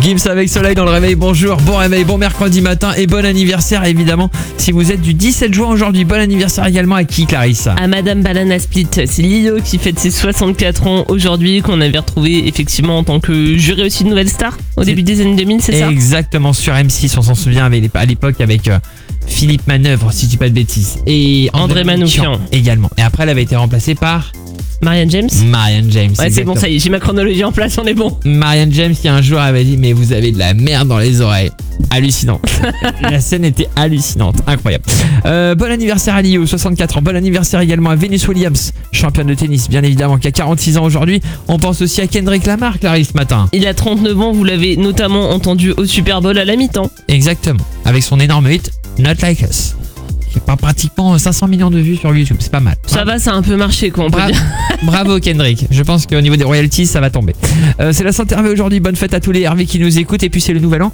Gims avec Soleil dans le réveil, bonjour, bon réveil, bon mercredi matin et bon anniversaire évidemment si vous êtes du 17 juin aujourd'hui. Bon anniversaire également à qui, Clarisse? À Madame Banana Split, c'est Lilo qui fête ses 64 ans aujourd'hui, qu'on avait retrouvé effectivement en tant que jury aussi de Nouvelle Star au début des années 2000, c'est ça? Exactement, sur M6, on s'en souvient à l'époque avec Philippe Manœuvre, si je dis pas de bêtises, et André Manoukian également. Et après elle avait été remplacée par Marianne James. Ouais, c'est bon, ça y est, j'ai ma chronologie en place, on est bon. Marianne James qui un jour avait dit mais vous avez de la merde dans les oreilles. Hallucinant. La scène était hallucinante, incroyable. Bon anniversaire à Lio, 64 ans. Bon anniversaire également à Venus Williams, championne de tennis bien évidemment, qui a 46 ans aujourd'hui. On pense aussi à Kendrick Lamar, Clarisse, ce matin. Il a 39 ans, vous l'avez notamment entendu au Super Bowl à la mi-temps. Exactement, avec son énorme hit Not Like Us. Qui a pratiquement 500 millions de vues sur YouTube, c'est pas mal. Ça va, ça a un peu marché quoi, on peut dire. Bravo Kendrick, je pense qu'au niveau des royalties ça va tomber. C'est la Saint-Hervé aujourd'hui, bonne fête à tous les Hervé qui nous écoutent et puis c'est le nouvel an.